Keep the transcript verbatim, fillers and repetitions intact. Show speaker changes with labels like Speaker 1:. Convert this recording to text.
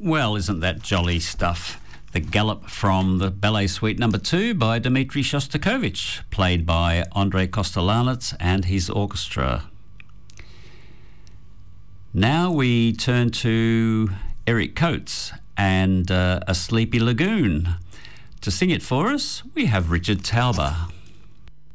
Speaker 1: Well, isn't that jolly stuff? The Gallop from the Ballet Suite number two by Dmitri Shostakovich, played by Andrei Kostelanets and his orchestra. Now we turn to Eric Coates and uh, A Sleepy Lagoon. To sing it for us, we have Richard Tauber.